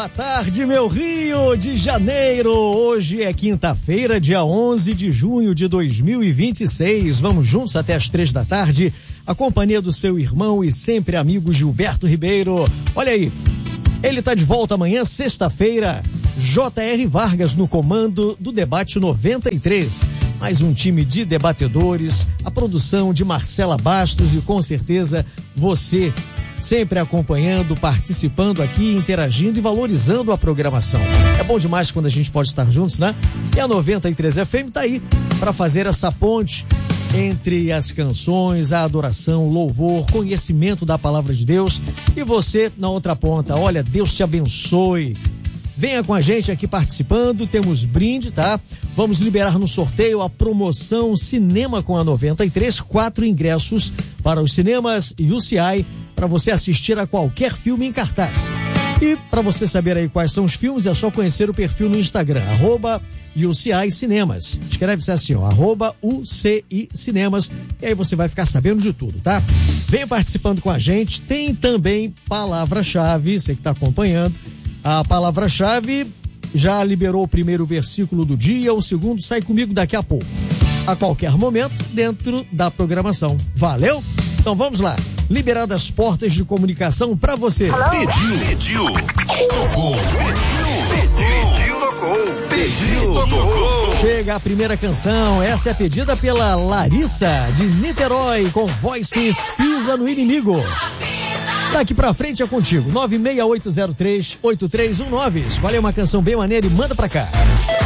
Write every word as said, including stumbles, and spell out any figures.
Boa tarde, meu Rio de Janeiro. Hoje é quinta-feira, dia onze de junho de dois mil e vinte e seis. Vamos juntos até as três da tarde, a companhia do seu irmão e sempre amigo Gilberto Ribeiro. Olha aí, ele tá de volta amanhã, sexta-feira. J R Vargas no comando do Debate noventa e três. Mais um time de debatedores, a produção de Marcela Bastos e com certeza você sempre acompanhando, participando aqui, interagindo e valorizando a programação. É bom demais quando a gente pode estar juntos, né? E a noventa e três F M tá aí para fazer essa ponte entre as canções, a adoração, o louvor, conhecimento da palavra de Deus e você na outra ponta. Olha, Deus te abençoe. Venha com a gente aqui participando, temos brinde, tá? Vamos liberar no sorteio a promoção Cinema com a noventa e três, quatro ingressos para os cinemas U C I, para você assistir a qualquer filme em cartaz. E para você saber aí quais são os filmes, é só conhecer o perfil no Instagram, arroba U C I Cinemas. Escreve-se assim, ó, arroba U C I Cinemas, e aí você vai ficar sabendo de tudo, tá? Venha participando com a gente, tem também palavra-chave, você que está acompanhando. A palavra-chave já liberou o primeiro versículo do dia, o segundo sai comigo daqui a pouco. A qualquer momento, dentro da programação. Valeu? Então vamos lá. Liberadas as portas de comunicação para você. Pediu, pediu, tocou, pediu, pediu, tocou, pediu, tocou. Chega a primeira canção, essa é pedida pela Larissa de Niterói, com Voices, Pisa no Inimigo. Daqui pra frente é contigo, nove seis oito zero três, oito três um nove. Escolhe uma canção bem maneira e manda pra cá.